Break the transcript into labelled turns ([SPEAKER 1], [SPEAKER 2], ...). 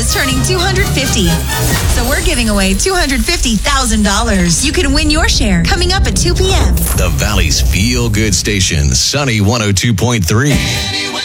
[SPEAKER 1] is turning 250. So we're giving away $250,000. You can win your share coming up at 2 p.m.
[SPEAKER 2] The Valley's feel-good station, Sunny 102.3.